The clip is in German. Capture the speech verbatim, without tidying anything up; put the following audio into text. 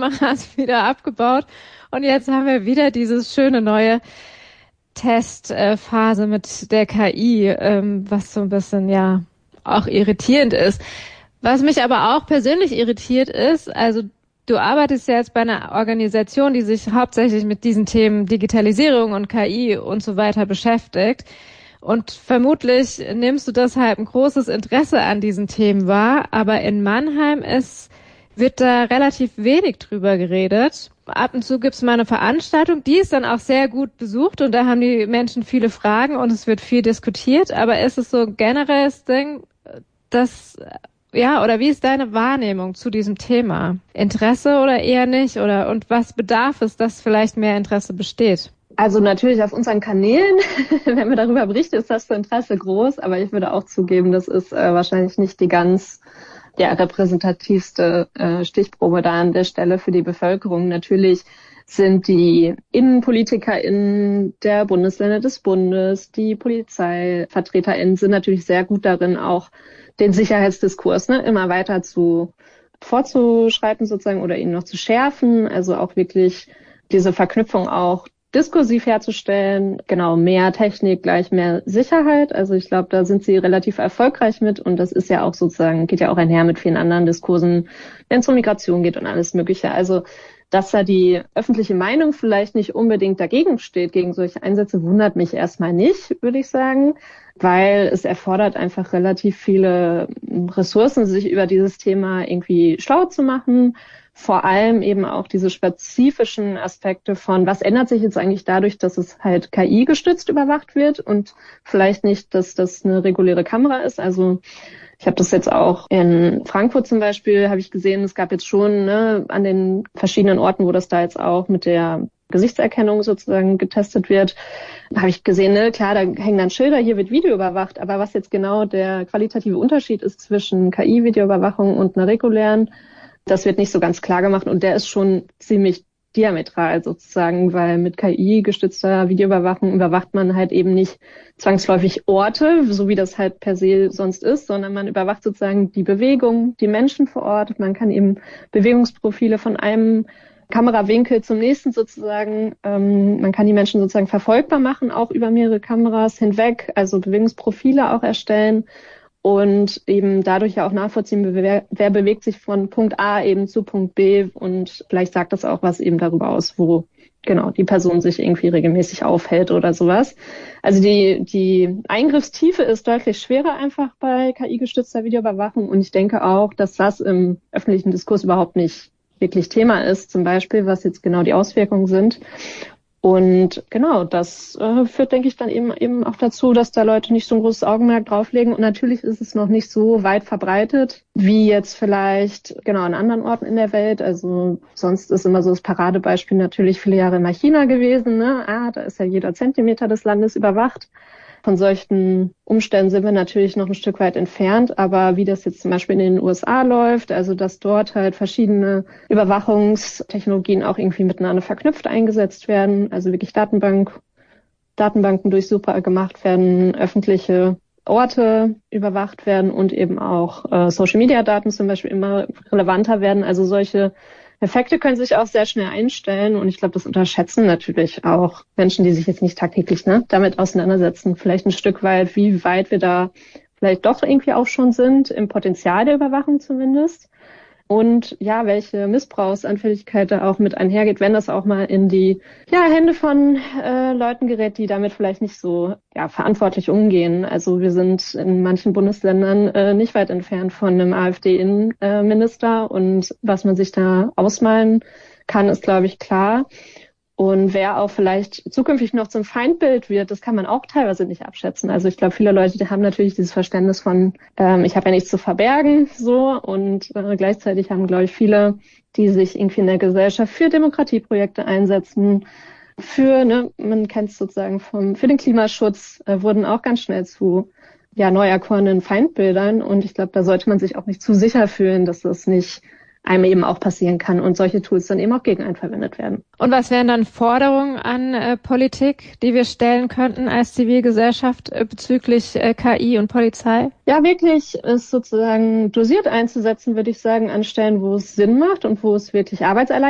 Kameras wieder abgebaut. Und jetzt haben wir wieder dieses schöne neue Testphase mit der K I, ähm, was so ein bisschen, ja, auch irritierend ist. Was mich aber auch persönlich irritiert ist, also du arbeitest ja jetzt bei einer Organisation, die sich hauptsächlich mit diesen Themen Digitalisierung und K I und so weiter beschäftigt. Und vermutlich nimmst du deshalb ein großes Interesse an diesen Themen wahr. Aber in Mannheim ist, wird da relativ wenig drüber geredet. Ab und zu gibt's mal eine Veranstaltung, die ist dann auch sehr gut besucht und da haben die Menschen viele Fragen und es wird viel diskutiert. Aber ist es so ein generelles Ding, dass, ja, oder wie ist deine Wahrnehmung zu diesem Thema? Interesse oder eher nicht? Oder, und was bedarf es, dass vielleicht mehr Interesse besteht? Also natürlich auf unseren Kanälen, wenn wir darüber berichten, ist das Interesse groß, aber ich würde auch zugeben, das ist äh, wahrscheinlich nicht die ganz ja, repräsentativste äh, Stichprobe da an der Stelle für die Bevölkerung. Natürlich sind die InnenpolitikerInnen der Bundesländer des Bundes, die PolizeivertreterInnen sind natürlich sehr gut darin, auch den Sicherheitsdiskurs ne, immer weiter zu vorzuschreiten sozusagen oder ihn noch zu schärfen, also auch wirklich diese Verknüpfung auch diskursiv herzustellen, genau, mehr Technik gleich mehr Sicherheit. Also ich glaube, da sind sie relativ erfolgreich mit und das ist ja auch sozusagen, geht ja auch einher mit vielen anderen Diskursen, wenn es um Migration geht und alles Mögliche. Also dass da die öffentliche Meinung vielleicht nicht unbedingt dagegen steht, gegen solche Einsätze, wundert mich erstmal nicht, würde ich sagen, weil es erfordert einfach relativ viele Ressourcen, sich über dieses Thema irgendwie schlau zu machen. Vor allem eben auch diese spezifischen Aspekte von, was ändert sich jetzt eigentlich dadurch, dass es halt K I-gestützt überwacht wird und vielleicht nicht, dass das eine reguläre Kamera ist. Also ich habe das jetzt auch in Frankfurt zum Beispiel, habe ich gesehen, es gab jetzt schon ne, an den verschiedenen Orten, wo das da jetzt auch mit der Gesichtserkennung sozusagen getestet wird, habe ich gesehen, ne, klar, da hängen dann Schilder, hier wird Video überwacht, aber was jetzt genau der qualitative Unterschied ist zwischen K I-Videoüberwachung und einer regulären, das wird nicht so ganz klar gemacht und der ist schon ziemlich diametral sozusagen, weil mit K I-gestützter Videoüberwachung überwacht man halt eben nicht zwangsläufig Orte, so wie das halt per se sonst ist, sondern man überwacht sozusagen die Bewegung, die Menschen vor Ort. Man kann eben Bewegungsprofile von einem Kamerawinkel zum nächsten sozusagen, ähm, man kann die Menschen sozusagen verfolgbar machen, auch über mehrere Kameras hinweg, also Bewegungsprofile auch erstellen. Und eben dadurch ja auch nachvollziehen, wer, wer bewegt sich von Punkt A eben zu Punkt B und vielleicht sagt das auch was eben darüber aus, wo genau die Person sich irgendwie regelmäßig aufhält oder sowas. Also die die Eingriffstiefe ist deutlich schwerer einfach bei K I-gestützter Videoüberwachung und ich denke auch, dass das im öffentlichen Diskurs überhaupt nicht wirklich Thema ist, zum Beispiel, was jetzt genau die Auswirkungen sind. Und genau, das äh, führt, denke ich, dann eben eben auch dazu, dass da Leute nicht so ein großes Augenmerk drauflegen. Und natürlich ist es noch nicht so weit verbreitet, wie jetzt vielleicht genau an anderen Orten in der Welt. Also sonst ist immer so das Paradebeispiel natürlich viele Jahre immer China gewesen. Ne? Ah, da ist ja jeder Zentimeter des Landes überwacht. Von solchen Umständen sind wir natürlich noch ein Stück weit entfernt, aber wie das jetzt zum Beispiel in den U S A läuft, also dass dort halt verschiedene Überwachungstechnologien auch irgendwie miteinander verknüpft eingesetzt werden, also wirklich Datenbank, Datenbanken durchsuchbar gemacht werden, öffentliche Orte überwacht werden und eben auch äh, Social-Media-Daten zum Beispiel immer relevanter werden. Also solche Effekte können sich auch sehr schnell einstellen und ich glaube, das unterschätzen natürlich auch Menschen, die sich jetzt nicht tagtäglich ne, damit auseinandersetzen. Vielleicht ein Stück weit, wie weit wir da vielleicht doch irgendwie auch schon sind, im Potenzial der Überwachung zumindest. Und ja, welche Missbrauchsanfälligkeit da auch mit einhergeht, wenn das auch mal in die ja, Hände von äh, Leuten gerät, die damit vielleicht nicht so ja, verantwortlich umgehen. Also wir sind in manchen Bundesländern äh, nicht weit entfernt von einem AfD-Innenminister und was man sich da ausmalen kann, ist, glaube ich, klar. Und wer auch vielleicht zukünftig noch zum Feindbild wird, das kann man auch teilweise nicht abschätzen. Also ich glaube, viele Leute die haben natürlich dieses Verständnis von, ähm, ich habe ja nichts zu verbergen, so. Und äh, gleichzeitig haben, glaube ich, viele, die sich irgendwie in der Gesellschaft für Demokratieprojekte einsetzen, für, ne, man kennt es sozusagen vom, für den Klimaschutz, äh, wurden auch ganz schnell zu ja neu erkorenen Feindbildern. Und ich glaube, da sollte man sich auch nicht zu sicher fühlen, dass das nicht einem eben auch passieren kann und solche Tools dann eben auch gegen einen verwendet werden. Und was wären dann Forderungen an äh, Politik, die wir stellen könnten als Zivilgesellschaft äh, bezüglich äh, K I und Polizei? Ja, wirklich es sozusagen dosiert einzusetzen, würde ich sagen, an Stellen, wo es Sinn macht und wo es wirklich Arbeitserleichterung